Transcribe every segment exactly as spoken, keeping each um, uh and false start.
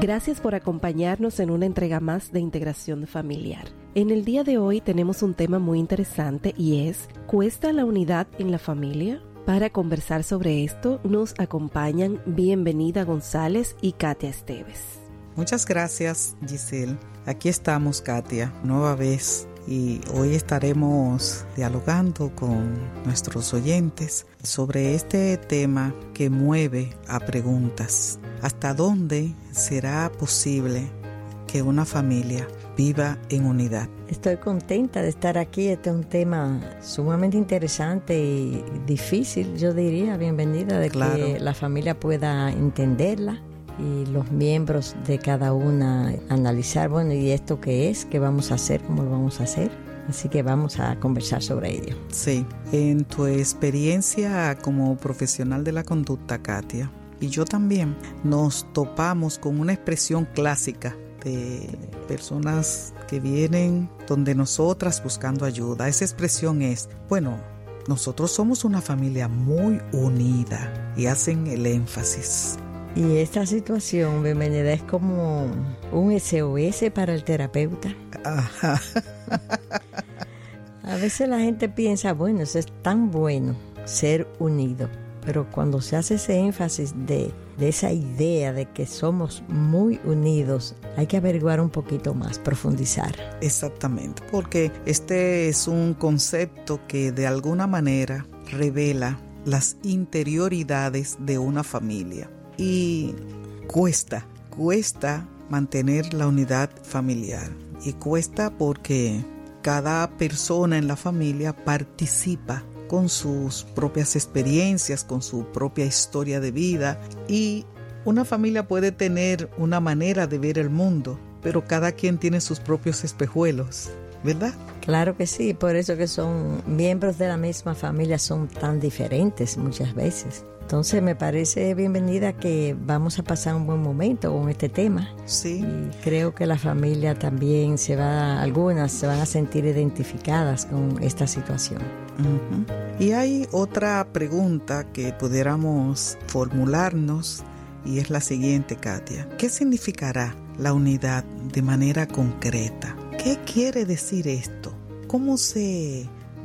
Gracias por acompañarnos en una entrega más de Integración Familiar. En el día de hoy tenemos un tema muy interesante y es ¿cuesta la unidad en la familia? Para conversar sobre esto nos acompañan Bienvenida González y Katia Esteves. Muchas gracias, Giselle. Aquí estamos, Katia, nueva vez. Y hoy estaremos dialogando con nuestros oyentes sobre este tema que mueve a preguntas. ¿Hasta dónde será posible que una familia viva en unidad? Estoy contenta de estar aquí. Este es un tema sumamente interesante y difícil, yo diría, bienvenida, de claro. que la familia pueda entenderla y los miembros de cada una analizar, bueno, ¿y esto qué es? ¿Qué vamos a hacer? ¿Cómo lo vamos a hacer? Así que vamos a conversar sobre ello. Sí, en tu experiencia como profesional de la conducta, Katia, y yo también, nos topamos con una expresión clásica de personas que vienen donde nosotras buscando ayuda. Esa expresión es, bueno, nosotros somos una familia muy unida, y hacen el énfasis. Y esta situación, bienvenida, es como un S O S para el terapeuta. Ajá. A veces la gente piensa, bueno, eso es tan bueno, ser unido. Pero cuando se hace ese énfasis de, de esa idea de que somos muy unidos, hay que averiguar un poquito más, profundizar. Exactamente, porque este es un concepto que de alguna manera revela las interioridades de una familia. Y cuesta, cuesta mantener la unidad familiar. Y cuesta porque cada persona en la familia participa con sus propias experiencias, con su propia historia de vida. Y una familia puede tener una manera de ver el mundo, pero cada quien tiene sus propios espejuelos, ¿verdad? Claro que sí, por eso que son miembros de la misma familia, son tan diferentes muchas veces. Entonces me parece, bienvenida, que vamos a pasar un buen momento con este tema. Sí. Y creo que la familia también se va, algunas se van a sentir identificadas con esta situación. Uh-huh. Y hay otra pregunta que pudiéramos formularnos y es la siguiente, Katia. ¿Qué significará la unidad de manera concreta? ¿Qué quiere decir esto? ¿Cómo se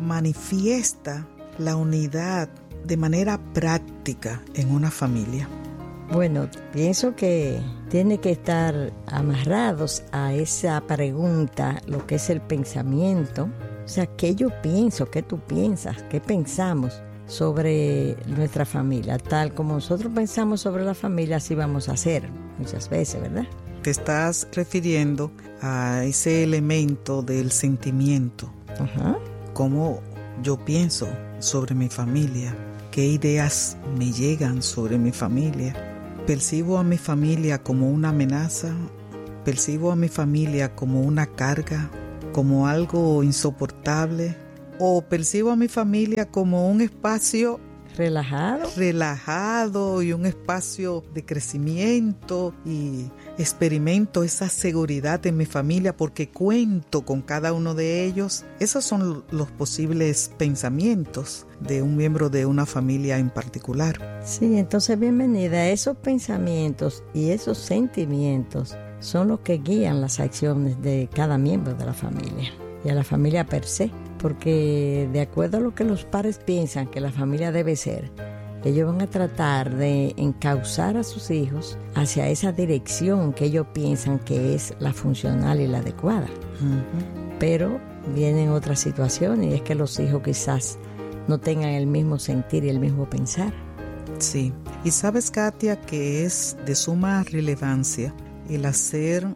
manifiesta la unidad de manera práctica en una familia? Bueno, pienso que tiene que estar amarrados a esa pregunta, lo que es el pensamiento. O sea, ¿qué yo pienso? ¿Qué tú piensas? ¿Qué pensamos sobre nuestra familia? Tal como nosotros pensamos sobre la familia, así vamos a hacer muchas veces, ¿verdad? Te estás refiriendo a ese elemento del sentimiento. Ajá. ¿Cómo yo pienso sobre mi familia? ¿Qué ideas me llegan sobre mi familia? ¿Percibo a mi familia como una amenaza? ¿Percibo a mi familia como una carga? ¿Como algo insoportable? ¿O percibo a mi familia como un espacio relajado? Relajado y un espacio de crecimiento, y experimento esa seguridad en mi familia porque cuento con cada uno de ellos. Esos son los posibles pensamientos de un miembro de una familia en particular. Sí, entonces bienvenida. Esos pensamientos y esos sentimientos son los que guían las acciones de cada miembro de la familia y a la familia per se. Porque de acuerdo a lo que los padres piensan que la familia debe ser, ellos van a tratar de encauzar a sus hijos hacia esa dirección que ellos piensan que es la funcional y la adecuada. Uh-huh. Pero vienen otras situaciones y es que los hijos quizás no tengan el mismo sentir y el mismo pensar. Sí, y sabes, Katia, que es de suma relevancia el hacer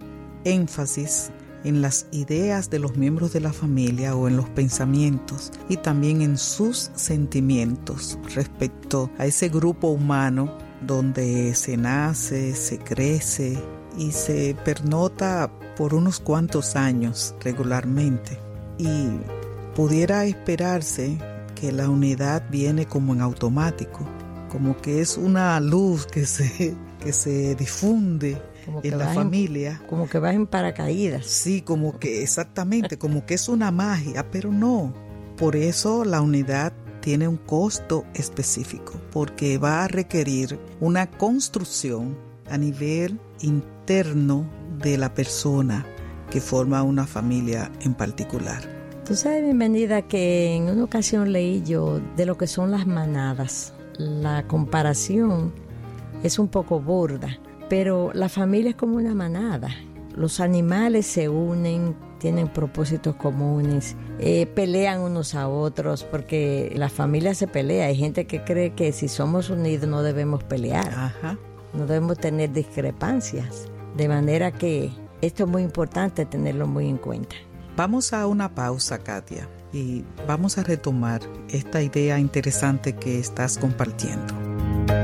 énfasis en las ideas de los miembros de la familia o en los pensamientos y también en sus sentimientos respecto a ese grupo humano donde se nace, se crece y se pernota por unos cuantos años regularmente. Y pudiera esperarse que la unidad viene como en automático, como que es una luz que se, que se difunde en la familia. En, como que vas en paracaídas. Sí, como que exactamente, como que es una magia, pero no. Por eso la unidad tiene un costo específico, porque va a requerir una construcción a nivel interno de la persona que forma una familia en particular. Tú sabes, bienvenida, que en una ocasión leí yo de lo que son las manadas. La comparación es un poco burda, pero la familia es como una manada. Los animales se unen, tienen propósitos comunes, eh, pelean unos a otros, porque la familia se pelea. Hay gente que cree que si somos unidos no debemos pelear. Ajá. No debemos tener discrepancias. De manera que esto es muy importante tenerlo muy en cuenta. Vamos a una pausa, Katia, y vamos a retomar esta idea interesante que estás compartiendo.